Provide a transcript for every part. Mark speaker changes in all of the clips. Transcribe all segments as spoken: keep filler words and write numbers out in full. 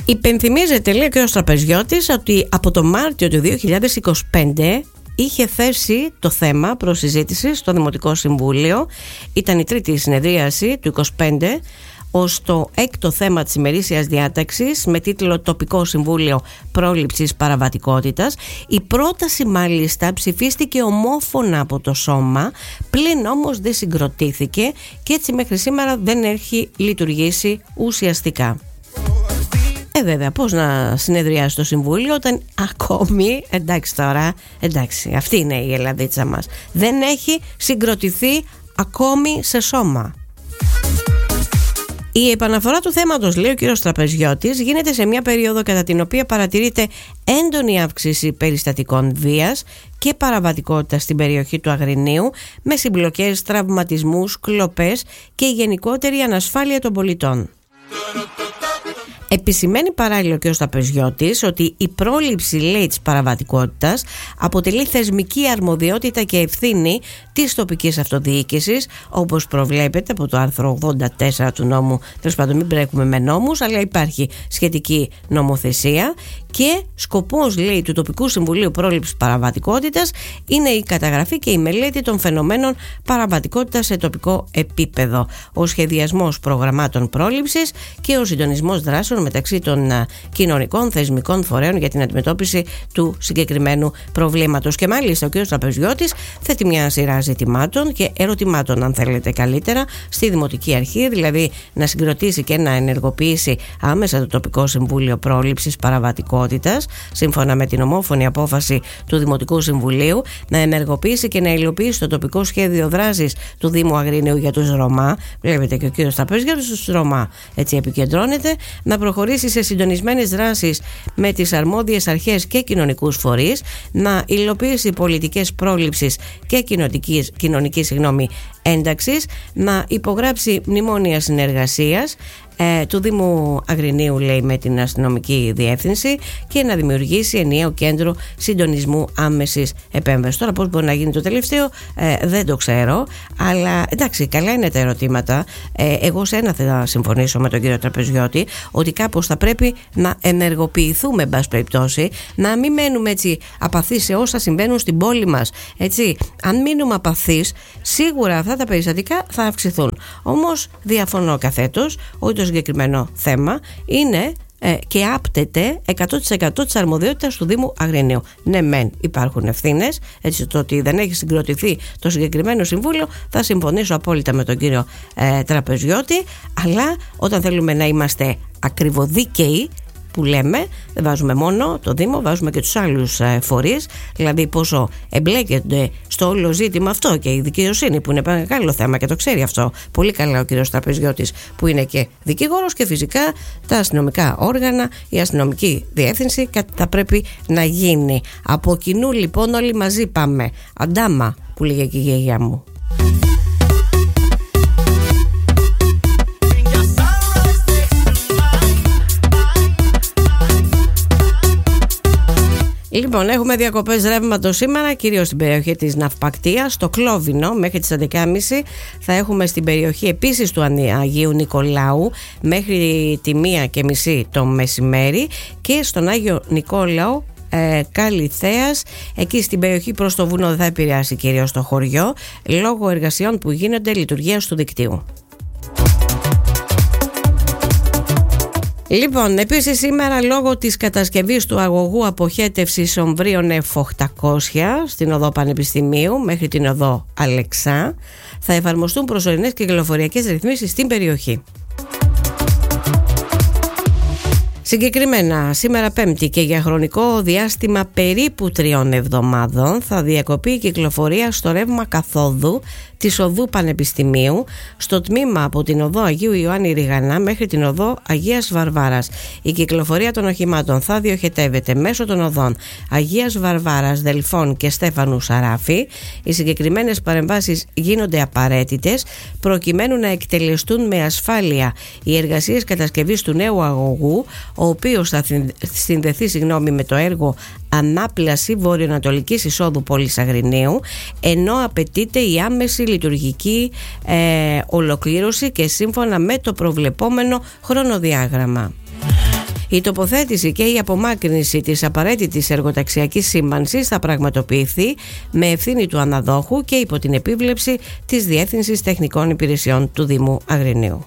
Speaker 1: Υπενθυμίζεται, λέει και ο Τραπεζιώτης, ότι από το Μάρτιο του δύο χιλιάδες είκοσι πέντε είχε θέσει το θέμα προς συζήτηση στο Δημοτικό Συμβούλιο. Ήταν η τρίτη συνεδρίαση του είκοσι πέντε ως το έκτο θέμα της ημερήσιας διάταξης με τίτλο «Τοπικό Συμβούλιο Πρόληψης Παραβατικότητας». Η πρόταση μάλιστα ψηφίστηκε ομόφωνα από το Σώμα, πλην όμως δεν συγκροτήθηκε και έτσι μέχρι σήμερα δεν έχει λειτουργήσει ουσιαστικά. Ε βέβαια, πώς να συνεδριάσει το Συμβούλιο όταν ακόμη, εντάξει τώρα, εντάξει, αυτή είναι η Ελλαδίτσα μας, δεν έχει συγκροτηθεί ακόμη σε σώμα. Η επαναφορά του θέματος, λέει ο κ. Τραπεζιώτης, γίνεται σε μια περίοδο κατά την οποία παρατηρείται έντονη αύξηση περιστατικών βίας και παραβατικότητας στην περιοχή του Αγρινίου, με συμπλοκές, τραυματισμούς, κλοπές και η γενικότερη ανασφάλεια των πολιτών. Επισημαίνει παράλληλα και ο Τραπεζιώτης ότι η πρόληψη, λέει, της παραβατικότητας αποτελεί θεσμική αρμοδιότητα και ευθύνη της τοπικής αυτοδιοίκησης, όπως προβλέπεται από το άρθρο ογδόντα τέσσερα του νόμου. Τέλος πάντων, μην μπρέκουμε με νόμους, αλλά υπάρχει σχετική νομοθεσία και σκοπός, λέει, του Τοπικού Συμβουλίου Πρόληψης Παραβατικότητας είναι η καταγραφή και η μελέτη των φαινομένων παραβατικότητας σε τοπικό επίπεδο, ο σχεδιασμός προγραμμάτων πρόληψης και ο συντονισμός δράσεων μεταξύ των κοινωνικών θεσμικών φορέων για την αντιμετώπιση του συγκεκριμένου προβλήματος. Και μάλιστα ο κ. Τραπεζιώτης θέτει μια σειρά ζητημάτων και ερωτημάτων, αν θέλετε καλύτερα, στη Δημοτική Αρχή, δηλαδή να συγκροτήσει και να ενεργοποιήσει άμεσα το Τοπικό Συμβούλιο Πρόληψης Παραβατικότητας, σύμφωνα με την ομόφωνη απόφαση του Δημοτικού Συμβουλίου, να ενεργοποιήσει και να υλοποιήσει το τοπικό σχέδιο δράσης του Δήμου Αγρινίου για τους Ρωμά. Βλέπετε και ο κ. Τραπεζιώτης στους Ρωμά έτσι επικεντρώνεται, να προχωρήσει σε συντονισμένες δράσεις με τις αρμόδιες αρχές και κοινωνικούς φορείς, να υλοποιήσει πολιτικές πρόληψης και κοινωνικής, κοινωνικής συγγνώμη, ένταξης, να υπογράψει μνημόνια συνεργασίας ε, του Δήμου Αγρινίου, λέει, με την αστυνομική διεύθυνση και να δημιουργήσει ενιαίο κέντρο συντονισμού άμεσης επέμβασης. Τώρα πώς μπορεί να γίνει το τελευταίο ε, δεν το ξέρω, αλλά εντάξει, καλά είναι τα ερωτήματα. ε, εγώ σε ένα θα συμφωνήσω με τον κύριο Τραπεζιώτη, ότι κάπως θα πρέπει να ενεργοποιηθούμε, εν πάση περιπτώσει, να μην μένουμε έτσι απαθείς σε όσα συμβαίνουν στην πόλη μας, έτσι. Αν μείνουμε απαθείς, σίγουρα αυτά τα περιστατικά θα αυξηθούν. Όμως διαφωνώ καθέτος ότι το συγκεκριμένο θέμα είναι ε, και άπτεται εκατό τοις εκατό της αρμοδιότητας του Δήμου Αγρινίου. Ναι, μεν υπάρχουν ευθύνες, έτσι, το ότι δεν έχει συγκροτηθεί το συγκεκριμένο συμβούλιο, θα συμφωνήσω απόλυτα με τον κύριο ε, Τραπεζιώτη, αλλά όταν θέλουμε να είμαστε ακριβοδίκαιοι, που λέμε, δεν βάζουμε μόνο το Δήμο, βάζουμε και τους άλλους ε, φορείς, δηλαδή πόσο εμπλέκεται στο όλο ζήτημα αυτό και η δικαιοσύνη, που είναι μεγάλο θέμα και το ξέρει αυτό πολύ καλά ο κύριος Τραπεζιώτης, που είναι και δικηγόρος, και φυσικά τα αστυνομικά όργανα, η αστυνομική διεύθυνση, κάτι θα πρέπει να γίνει. Από κοινού λοιπόν όλοι μαζί πάμε. Αντάμα, που λέγε και η γιαγιά μου. Λοιπόν, έχουμε διακοπές ρεύματος σήμερα, κυρίως στην περιοχή της Ναυπακτίας, στο Κλόβινο μέχρι τις έντεκα και μισή. Θα έχουμε στην περιοχή επίσης του Αγίου Νικολάου μέχρι τη μία και μισή το μεσημέρι, και στον Άγιο Νικόλαο ε, Καλυθέας, εκεί στην περιοχή προς το βουνό δεν θα επηρεάσει κυρίως το χωριό, λόγω εργασιών που γίνονται λειτουργίας του δικτύου. Λοιπόν, επίσης σήμερα, λόγω της κατασκευής του αγωγού αποχέτευσης ομβρίων εφ οκτακόσια στην οδό Πανεπιστημίου μέχρι την οδό Αλεξά, θα εφαρμοστούν προσωρινές κυκλοφοριακές ρυθμίσεις στην περιοχή. Συγκεκριμένα, σήμερα Πέμπτη και για χρονικό διάστημα περίπου τριών εβδομάδων θα διακοπεί η κυκλοφορία στο ρεύμα καθόδου της οδού Πανεπιστημίου στο τμήμα από την οδό Αγίου Ιωάννη Ριγανά μέχρι την οδό Αγίας Βαρβάρας. Η κυκλοφορία των οχημάτων θα διοχετεύεται μέσω των οδών Αγίας Βαρβάρας, Δελφών και Στέφανου Σαράφη. Οι συγκεκριμένες παρεμβάσεις γίνονται απαραίτητες προκειμένου να εκτελεστούν με ασφάλεια οι εργασίες κατασκευής του νέου αγωγού, ο οποίος θα συνδεθεί συγγνώμη, με το έργο ανάπλαση βορειοανατολικής εισόδου πόλης Αγρινίου, ενώ απαιτείται η άμεση λειτουργική ε, ολοκλήρωση και σύμφωνα με το προβλεπόμενο χρονοδιάγραμμα. Η τοποθέτηση και η απομάκρυνση της απαραίτητης εργοταξιακής σήμανσης θα πραγματοποιηθεί με ευθύνη του αναδόχου και υπό την επίβλεψη της Διεύθυνσης Τεχνικών Υπηρεσιών του Δήμου Αγρινίου.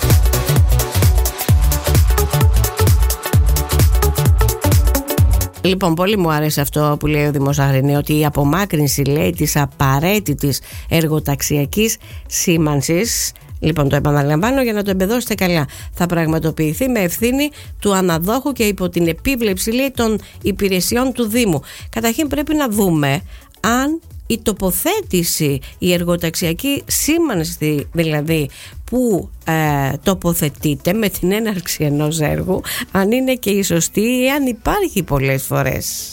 Speaker 1: Λοιπόν, πολύ μου άρεσε αυτό που λέει ο Δήμος Αγρινίου, ότι η απομάκρυνση, λέει, της απαραίτητης εργοταξιακής σήμανσης, λοιπόν το επαναλαμβάνω για να το εμπεδώσετε καλά, θα πραγματοποιηθεί με ευθύνη του αναδόχου και υπό την επίβλεψη, λέει, των υπηρεσιών του Δήμου. Καταρχήν πρέπει να δούμε αν η τοποθέτηση, η εργοταξιακή σήμανση δηλαδή που ε, τοποθετείται με την έναρξη ενός έργου, αν είναι και η σωστή ή αν υπάρχει πολλές φορές.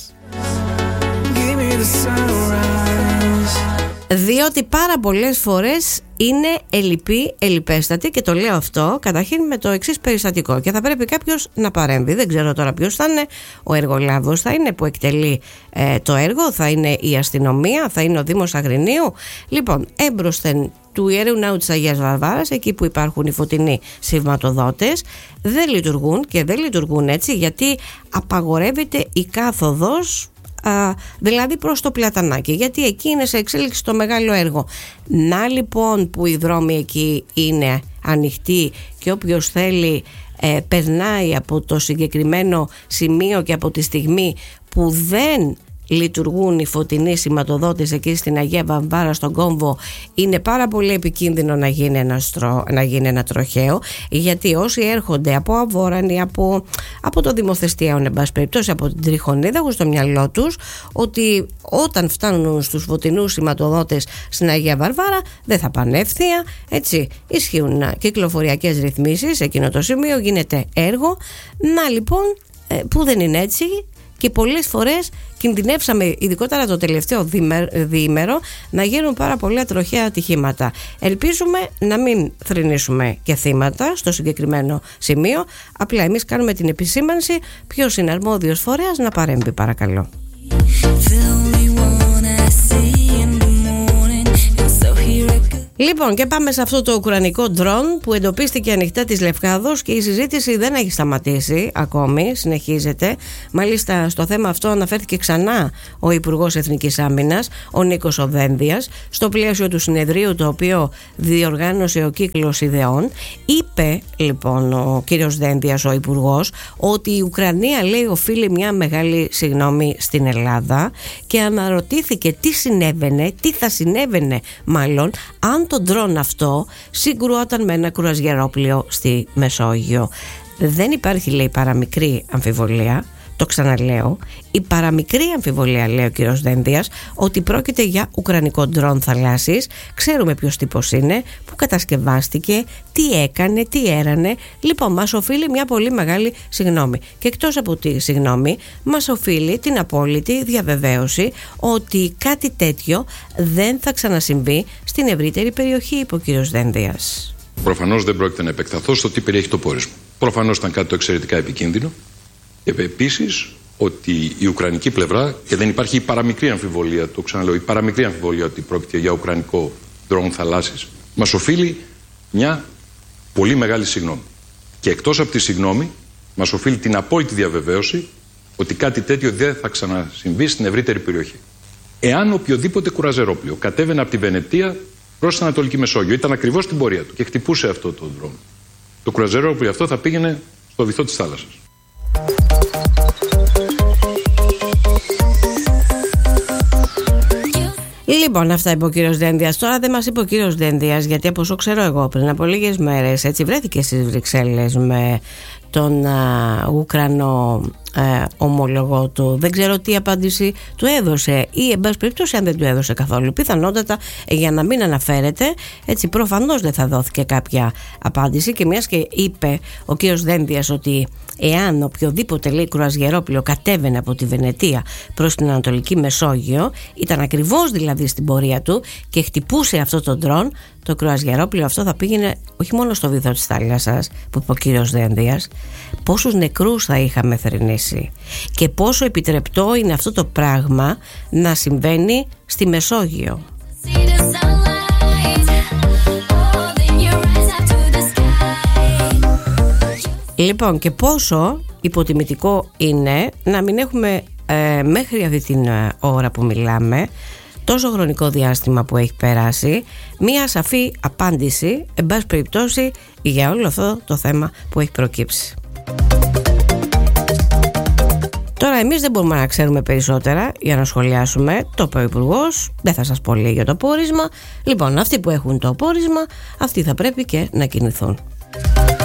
Speaker 1: Διότι πάρα πολλές φορές είναι ελλειπή, ελλειπέστατη, και το λέω αυτό καταρχήν με το εξής περιστατικό, και θα πρέπει κάποιος να παρέμβει. Δεν ξέρω τώρα ποιος θα είναι, ο εργολάβος θα είναι που εκτελεί ε, το έργο, θα είναι η αστυνομία, θα είναι ο Δήμος Αγρινίου. Λοιπόν, έμπροσθεν του Ιερού Ναού της Αγίας Βαρβάρας, εκεί που υπάρχουν οι φωτεινοί σηματοδότες, δεν λειτουργούν, και δεν λειτουργούν έτσι γιατί απαγορεύεται η κάθοδος, Α, δηλαδή προς το Πλατανάκι, γιατί εκεί είναι σε εξέλιξη το μεγάλο έργο. Να λοιπόν που οι δρόμοι εκεί είναι ανοιχτοί και όποιος θέλει ε, περνάει από το συγκεκριμένο σημείο, και από τη στιγμή που δεν λειτουργούν οι φωτεινοί σηματοδότες εκεί στην Αγία Βαμβάρα στον κόμβο, είναι πάρα πολύ επικίνδυνο να γίνει ένα, στρο, να γίνει ένα τροχαίο, γιατί όσοι έρχονται από Αβόρανη, από, από το Δημοθεστιαίο, εν πάση περιπτώσει από την Τριχονίδα, έχουν στο μυαλό τους ότι όταν φτάνουν στους φωτεινούς σηματοδότες στην Αγία Βαρβάρα δεν θα πάνε ευθεία, έτσι. Ισχύουν κυκλοφοριακές ρυθμίσεις σε εκείνο το σημείο, γίνεται έργο. Να λοιπόν, που δεν είναι έτσι, και πολλές φορές κινδυνεύσαμε, ειδικότερα το τελευταίο διήμερο, να γίνουν πάρα πολλά τροχαία ατυχήματα. Ελπίζουμε να μην θρηνήσουμε και θύματα στο συγκεκριμένο σημείο. Απλά εμείς κάνουμε την επισήμανση. Ποιος είναι αρμόδιος φορέας να παρέμβει, παρακαλώ. Λοιπόν, και πάμε σε αυτό το ουκρανικό ντρόν που εντοπίστηκε ανοιχτά της Λευκάδος, και η συζήτηση δεν έχει σταματήσει ακόμη, συνεχίζεται. Μάλιστα στο θέμα αυτό αναφέρθηκε ξανά ο Υπουργός Εθνικής Άμυνας, ο Νίκος ο Δένδιας, στο πλαίσιο του συνεδρίου το οποίο διοργάνωσε ο Κύκλος Ιδεών. Είπε λοιπόν ο κύριος Δένδιας, ο Υπουργός, ότι η Ουκρανία, λέει, οφείλει μια μεγάλη συγγνώμη στην Ελλάδα, και αναρωτήθηκε τι συνέβαινε, τι θα συνέβαινε μάλλον αν το ντρόν αυτό συγκρουόταν με ένα κρουαζιερόπλοιο στη Μεσόγειο. Δεν υπάρχει, λέει, παραμικρή αμφιβολία, το ξαναλέω, η παραμικρή αμφιβολία, λέει ο κύριος Δένδιας, ότι πρόκειται για ουκρανικό ντρόν θαλάσσης. Ξέρουμε ποιος τύπος είναι, που κατασκευάστηκε, τι έκανε, τι έρανε. Λοιπόν, μας οφείλει μια πολύ μεγάλη συγγνώμη. Και εκτός από τη συγγνώμη, μας οφείλει την απόλυτη διαβεβαίωση ότι κάτι τέτοιο δεν θα ξανασυμβεί στην ευρύτερη περιοχή, είπε ο κύριος Δένδιας.
Speaker 2: Προφανώς δεν πρόκειται να επεκταθώ στο τι περιέχει το πόρισμα. Προφανώς ήταν κάτι το εξαιρετικά επικίνδυνο. Και επίσης ότι η ουκρανική πλευρά, και δεν υπάρχει η παραμικρή αμφιβολία, το ξαναλέω, η παραμικρή αμφιβολία ότι πρόκειται για ουκρανικό ντρόν θαλάσσης, μας οφείλει μια πολύ μεγάλη συγγνώμη. Και εκτός από τη συγγνώμη, μας οφείλει την απόλυτη διαβεβαίωση ότι κάτι τέτοιο δεν θα ξανασυμβεί στην ευρύτερη περιοχή. Εάν οποιοδήποτε κουραζερόπλοιο κατέβαινε από τη Βενετία προς την Ανατολική Μεσόγειο, ήταν ακριβώς στην πορεία του και χτυπούσε αυτό το ντρόν, το κουραζερόπλοιο αυτό θα πήγαινε στο βυθό της θάλασσας.
Speaker 1: Λοιπόν, αυτά είπε ο κύριος Δένδιας. Τώρα δεν μας είπε ο κύριος Δένδιας, γιατί από όσο ξέρω εγώ, πριν από λίγες μέρες, έτσι, βρέθηκε στις Βρυξέλλες με τον α, Ουκρανό α, ομολογό του. Δεν ξέρω τι απάντηση του έδωσε, ή εν πάση περιπτώσει αν δεν του έδωσε καθόλου. Πιθανότατα, για να μην αναφέρεται, έτσι, προφανώς δεν θα δόθηκε κάποια απάντηση. Και μιας και είπε ο κύριος Δένδιας ότι εάν οποιοδήποτε, λέει, κρουαζιερόπλοιο κατέβαινε από τη Βενετία προς την Ανατολική Μεσόγειο, ήταν ακριβώς δηλαδή στην πορεία του και χτυπούσε αυτό το ντρόν, το κρουαζιερόπλοιο αυτό θα πήγαινε όχι μόνο στο βυθό της θάλασσας, που είπε ο κύριος Δένδιας, πόσους νεκρούς θα είχαμε θρηνήσει και πόσο επιτρεπτό είναι αυτό το πράγμα να συμβαίνει στη Μεσόγειο. Λοιπόν, και πόσο υποτιμητικό είναι να μην έχουμε ε, μέχρι αυτή την ώρα που μιλάμε, τόσο χρονικό διάστημα που έχει περάσει, μία σαφή απάντηση, εν πάση περιπτώσει, για όλο αυτό το θέμα που έχει προκύψει. Τώρα εμείς δεν μπορούμε να ξέρουμε περισσότερα για να σχολιάσουμε. Το είπε ο Υπουργός, δεν θα σας πω λίγο για το πόρισμα. Λοιπόν, αυτοί που έχουν το πόρισμα, αυτοί θα πρέπει και να κινηθούν.